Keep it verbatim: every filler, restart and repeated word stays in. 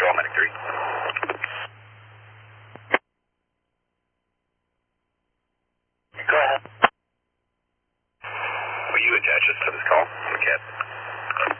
Control, Medic three. Go ahead. Will you attach us to this call? Okay.